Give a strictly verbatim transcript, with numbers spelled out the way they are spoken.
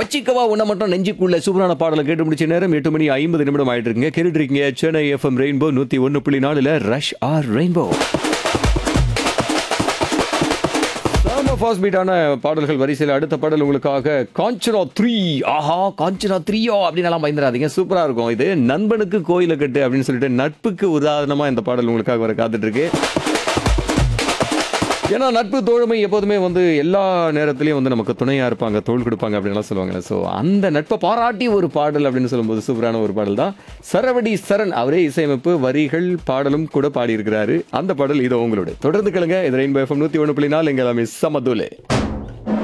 வச்சிக்கவா உன்ன மட்டும் நெஞ்சுக்குள்ள சூப்பரான பாடலை கேட்டு முடிச்ச நேரம் எட்டு மணி ஐம்பது நிமிடம் ஆயிட்டு இருக்குங்க. கேட்டுட்டு இருக்கீங்க சென்னை எஃப்எம் ரெயின்போ நூத்தி ஒன்னு புள்ளி நாலுல ரஷ் ஆர் ரெயின்போ. ஃபாஸ்ட் பீட்டான பாடல்கள் வரிசையில் அடுத்த பாடல் உங்களுக்காக காஞ்சனா த்ரீ. ஆஹா, காஞ்சனா த்ரீயோ அப்படின்னு பயந்துடாதீங்க, சூப்பரா இருக்கும். இது நண்பனுக்கு கோயிலை கட்டு அப்படின்னு சொல்லிட்டு நட்புக்கு உதாரணமா இந்த பாடல் உங்களுக்காக வர காத்துட்டு இருக்கு. ஏன்னா நட்பு தோழமை எப்போதுமே வந்து எல்லா நேரத்திலையும் வந்து நமக்கு துணையா இருப்பாங்க, தோள் கொடுப்பாங்க அப்படின்லாம் சொல்லுவாங்க. ஸோ அந்த நட்பை பாராட்டி ஒரு பாடல் அப்படின்னு சொல்லும்போது சூப்பரான ஒரு பாடல் தான். சரவடி சரண் அவரே இசையமைப்பு, வரிகள் பாடலும் கூட பாடி இருக்கிறாரு. அந்த பாடல் இதோ உங்களோட தொடர்ந்து கேளுங்க. இது ரெயின்போ எஃப்எம் நூத்தி ஒன்று புள்ளி நாலு எங்க எல்லாமே சமதுலே.